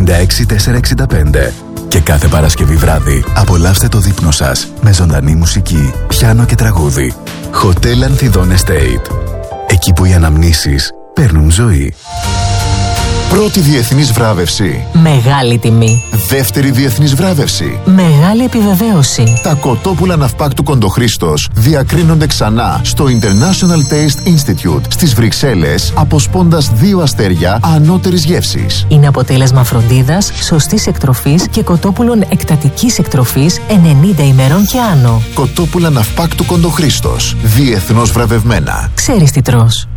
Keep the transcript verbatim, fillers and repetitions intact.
εννιά έξι τετρακόσια εξήντα πέντε. Και κάθε Παρασκευή βράδυ απολαύστε το δείπνο σας με ζωντανή μουσική, πιάνο και τραγούδι. Hotel Anthidon Estate. Εκεί που οι αναμνήσεις παίρνουν ζωή. Πρώτη διεθνής βράβευση. Μεγάλη τιμή. Δεύτερη διεθνής βράβευση. Μεγάλη επιβεβαίωση. Τα κοτόπουλα ναυπάκτου Κοντοχρήστος διακρίνονται ξανά στο International Taste Institute στις Βρυξέλλες, αποσπώντας δύο αστέρια ανώτερης γεύσης. Είναι αποτέλεσμα φροντίδας, σωστής εκτροφής και κοτόπουλων εκτατικής εκτροφής ενενήντα ημερών και άνω. Κοτόπουλα ναυπάκτου Κοντοχρήστος. Διεθνώς βραβευμένα. Ξέρεις τι τρως.